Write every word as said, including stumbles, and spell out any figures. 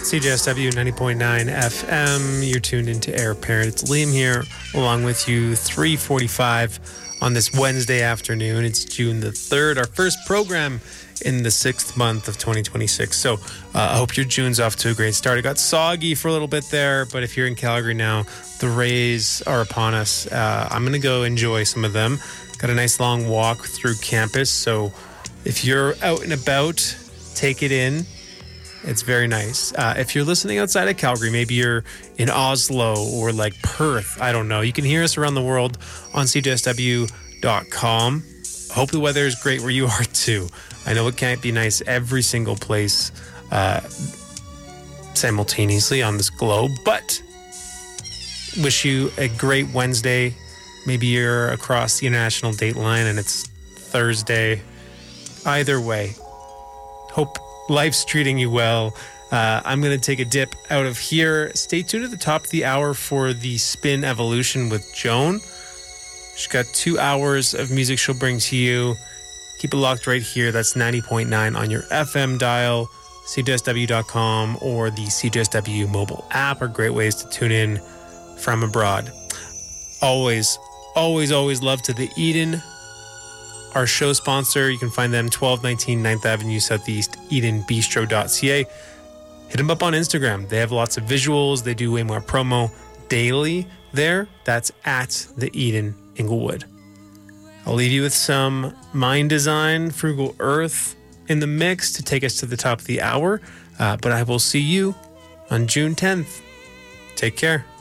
C J S W ninety point nine F M. You're tuned into Heir Apparent. It's Liam here, along with you, three forty-five on this Wednesday afternoon. It's June the third, our first program in the sixth month of twenty twenty-six. So uh, I hope your June's off to a great start. It got soggy for a little bit there, but if you're in Calgary now, the rays are upon us. Uh, I'm going to go enjoy some of them. Got a nice long walk through campus, so if you're out and about, take it in. It's very nice. Uh, if you're listening outside of Calgary, maybe you're in Oslo or like Perth, I don't know. You can hear us around the world on C J S W dot com. Hope the weather is great where you are too. I know it can't be nice every single place uh, simultaneously on this globe, but wish you a great Wednesday. Maybe you're across the international date line and it's Thursday. Either way, hope life's treating you well. Uh, I'm going to take a dip out of here. Stay tuned at the top of the hour for the Spin Evolution with Joan. She's got two hours of music she'll bring to you. Keep it locked right here. That's ninety point nine on your F M dial. C J S W dot com or the C J S W mobile app are great ways to tune in from abroad. Always, always, always love to the Eden, our show sponsor. You can find them twelve nineteen ninth Avenue Southeast, eden bistro dot c a. Hit them up on Instagram. They have lots of visuals. They do way more promo daily there. That's at the Eden Inglewood. I'll leave you with some Mind Design, Frugal Earth in the mix to take us to the top of the hour. Uh, but I will see you on June tenth. Take care.